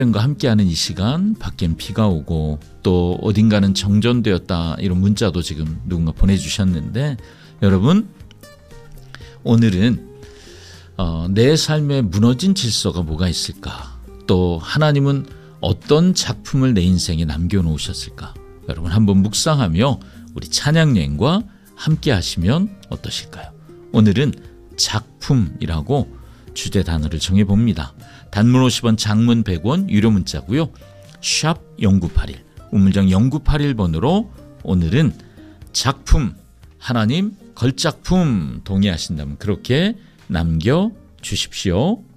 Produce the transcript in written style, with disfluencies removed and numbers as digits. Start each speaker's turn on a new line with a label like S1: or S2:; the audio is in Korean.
S1: 과 함께하는 이 시간, 밖엔 비가 오고 또 어딘가는 정전되었다 이런 문자도 지금 누군가 보내주셨는데, 여러분 오늘은 내 삶에 무너진 질서가 뭐가 있을까, 또 하나님은 어떤 작품을 내 인생에 남겨놓으셨을까, 여러분 한번 묵상하며 우리 찬양여행과 함께 하시면 어떠실까요? 오늘은 작품이라고 주제 단어를 정해봅니다. 단문 50원, 장문 100원, 유료 문자고요. 샵 0981, 우물정 0981번으로 오늘은 작품, 하나님 걸작품 동의하신다면 그렇게 남겨주십시오.